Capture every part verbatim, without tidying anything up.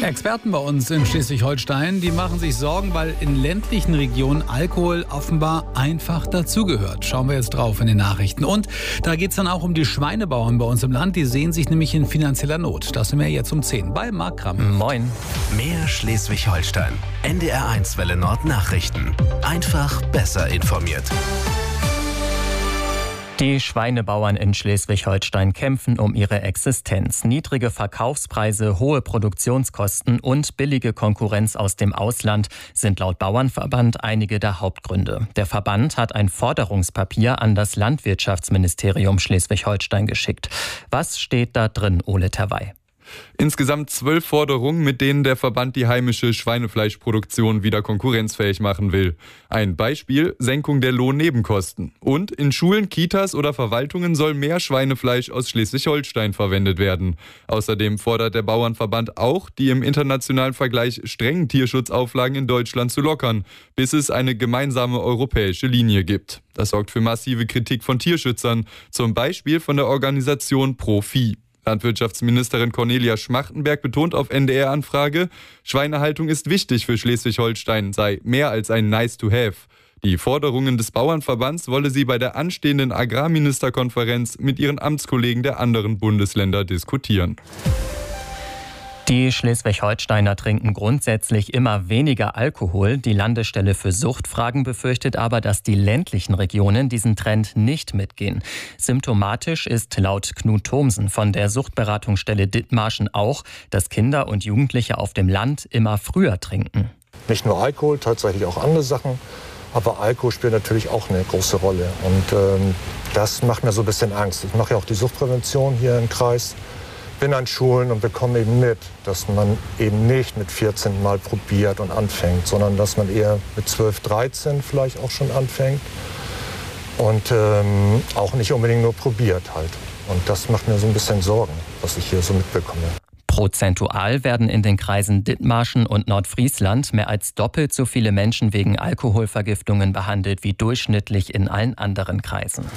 Experten bei uns in Schleswig-Holstein, die machen sich Sorgen, weil in ländlichen Regionen Alkohol offenbar einfach dazugehört. Schauen wir jetzt drauf in den Nachrichten. Und da geht es dann auch um die Schweinebauern bei uns im Land. Die sehen sich nämlich in finanzieller Not. Das sind wir jetzt um zehn bei Marc Kramm. Moin. Mehr Schleswig-Holstein. N D R eins Welle Nord Nachrichten. Einfach besser informiert. Die Schweinebauern in Schleswig-Holstein kämpfen um ihre Existenz. Niedrige Verkaufspreise, hohe Produktionskosten und billige Konkurrenz aus dem Ausland sind laut Bauernverband einige der Hauptgründe. Der Verband hat ein Forderungspapier an das Landwirtschaftsministerium Schleswig-Holstein geschickt. Was steht da drin, Ole Terwey? Insgesamt zwölf Forderungen, mit denen der Verband die heimische Schweinefleischproduktion wieder konkurrenzfähig machen will. Ein Beispiel: Senkung der Lohnnebenkosten. Und in Schulen, Kitas oder Verwaltungen soll mehr Schweinefleisch aus Schleswig-Holstein verwendet werden. Außerdem fordert der Bauernverband auch, die im internationalen Vergleich strengen Tierschutzauflagen in Deutschland zu lockern, bis es eine gemeinsame europäische Linie gibt. Das sorgt für massive Kritik von Tierschützern, zum Beispiel von der Organisation Pro Vieh. Landwirtschaftsministerin Cornelia Schmachtenberg betont auf N D R-Anfrage, Schweinehaltung ist wichtig für Schleswig-Holstein, sei mehr als ein Nice-to-have. Die Forderungen des Bauernverbands wolle sie bei der anstehenden Agrarministerkonferenz mit ihren Amtskollegen der anderen Bundesländer diskutieren. Die Schleswig-Holsteiner trinken grundsätzlich immer weniger Alkohol. Die Landesstelle für Suchtfragen befürchtet aber, dass die ländlichen Regionen diesen Trend nicht mitgehen. Symptomatisch ist laut Knut Thomsen von der Suchtberatungsstelle Dithmarschen auch, dass Kinder und Jugendliche auf dem Land immer früher trinken. Nicht nur Alkohol, tatsächlich auch andere Sachen. Aber Alkohol spielt natürlich auch eine große Rolle. Und ähm, das macht mir so ein bisschen Angst. Ich mache ja auch die Suchtprävention hier im Kreis. Bin an Schulen und bekomme eben mit, dass man eben nicht mit vierzehn mal probiert und anfängt, sondern dass man eher mit zwölf, dreizehn vielleicht auch schon anfängt und ähm, auch nicht unbedingt nur probiert halt. Und das macht mir so ein bisschen Sorgen, was ich hier so mitbekomme. Prozentual werden in den Kreisen Dithmarschen und Nordfriesland mehr als doppelt so viele Menschen wegen Alkoholvergiftungen behandelt wie durchschnittlich in allen anderen Kreisen.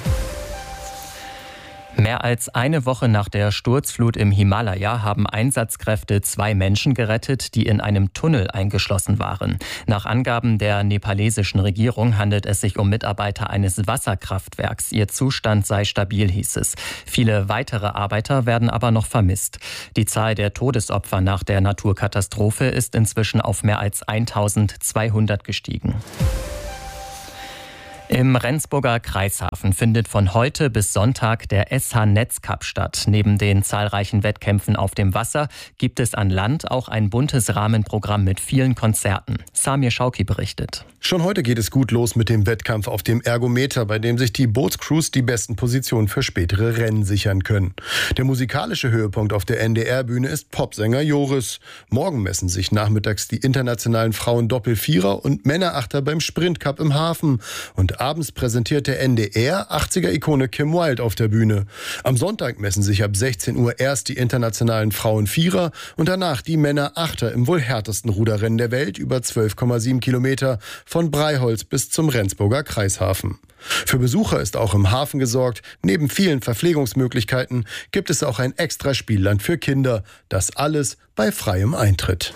Mehr als eine Woche nach der Sturzflut im Himalaya haben Einsatzkräfte zwei Menschen gerettet, die in einem Tunnel eingeschlossen waren. Nach Angaben der nepalesischen Regierung handelt es sich um Mitarbeiter eines Wasserkraftwerks. Ihr Zustand sei stabil, hieß es. Viele weitere Arbeiter werden aber noch vermisst. Die Zahl der Todesopfer nach der Naturkatastrophe ist inzwischen auf mehr als eintausendzweihundert gestiegen. Im Rendsburger Kreishafen findet von heute bis Sonntag der S H-Netz-Cup statt. Neben den zahlreichen Wettkämpfen auf dem Wasser gibt es an Land auch ein buntes Rahmenprogramm mit vielen Konzerten. Samir Schauki berichtet. Schon heute geht es gut los mit dem Wettkampf auf dem Ergometer, bei dem sich die Bootscrews die besten Positionen für spätere Rennen sichern können. Der musikalische Höhepunkt auf der N D R-Bühne ist Popsänger Joris. Morgen messen sich nachmittags die internationalen Frauen-Doppel-Vierer und Männerachter beim Sprintcup im Hafen. Und abends präsentiert der N D R achtziger-Ikone Kim Wilde auf der Bühne. Am Sonntag messen sich ab sechzehn Uhr erst die internationalen Frauen-Vierer und danach die Männer-Achter im wohl härtesten Ruderrennen der Welt über zwölf Komma sieben Kilometer von Breiholz bis zum Rendsburger Kreishafen. Für Besucher ist auch im Hafen gesorgt. Neben vielen Verpflegungsmöglichkeiten gibt es auch ein extra Spielland für Kinder. Das alles bei freiem Eintritt.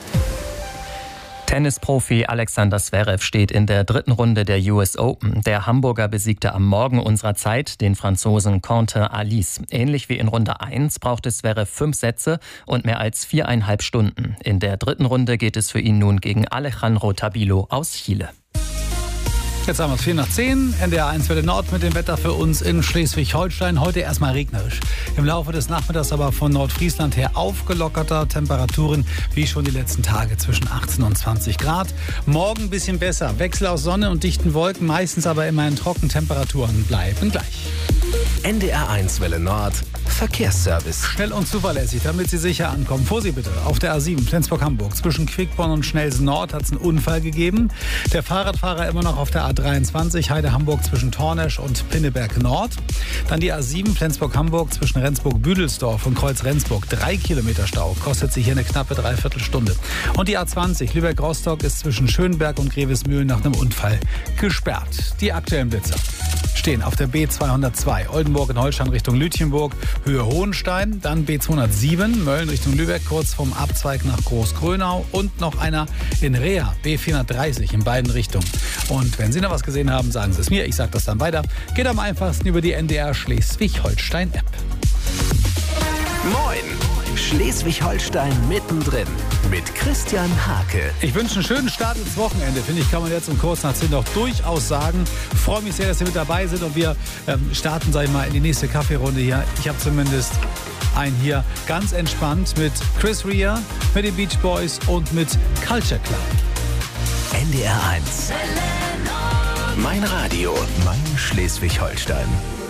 Tennisprofi Alexander Zverev steht in der dritten Runde der U S Open. Der Hamburger besiegte am Morgen unserer Zeit den Franzosen Quentin Alice. Ähnlich wie in Runde eins brauchte Zverev fünf Sätze und mehr als viereinhalb Stunden. In der dritten Runde geht es für ihn nun gegen Alejandro Tabilo aus Chile. Jetzt haben wir es vier nach zehn, N D R eins Welle Nord mit dem Wetter für uns in Schleswig-Holstein. Heute erstmal regnerisch. Im Laufe des Nachmittags aber von Nordfriesland her aufgelockerter, Temperaturen wie schon die letzten Tage zwischen achtzehn und zwanzig Grad. Morgen ein bisschen besser. Wechsel aus Sonne und dichten Wolken, meistens aber immerhin trocken. Temperaturen bleiben gleich. N D R eins Welle Nord Verkehrsservice. Schnell und zuverlässig, damit Sie sicher ankommen. Vorsicht bitte, auf der A sieben Flensburg-Hamburg. Zwischen Quickborn und Schnelsen Nord hat es einen Unfall gegeben. Der Fahrradfahrer immer noch auf der A dreiundzwanzig Heide-Hamburg zwischen Tornesch und Pinneberg Nord. Dann die A sieben Flensburg-Hamburg zwischen Rendsburg-Büdelsdorf und Kreuz-Rendsburg. Drei Kilometer Stau, kostet sich hier eine knappe Dreiviertelstunde. Und die A zwanzig Lübeck-Rostock ist zwischen Schönberg und Grevesmühlen nach einem Unfall gesperrt. Die aktuellen Blitzer stehen auf der B zweihundertzwei Oldenburg in Holstein Richtung Lütjenburg Höhe Hohenstein, dann B zweihundertsieben, Mölln Richtung Lübeck, kurz vom Abzweig nach Großgrönau und noch einer in Reha, B vierhundertdreißig in beiden Richtungen. Und wenn Sie noch was gesehen haben, sagen Sie es mir, ich sage das dann weiter. Geht am einfachsten über die N D R Schleswig-Holstein-App. Moin! Schleswig-Holstein mittendrin mit Christian Hake. Ich wünsche einen schönen Start ins Wochenende, finde ich, kann man jetzt um kurz nach zehn noch durchaus sagen. Freue mich sehr, dass Sie mit dabei sind und wir ähm, starten, sag ich mal, in die nächste Kaffeerunde hier. Ich habe zumindest einen hier ganz entspannt mit Chris Rea, mit den Beach Boys und mit Culture Club. N D R eins. Mein Radio, mein Schleswig-Holstein.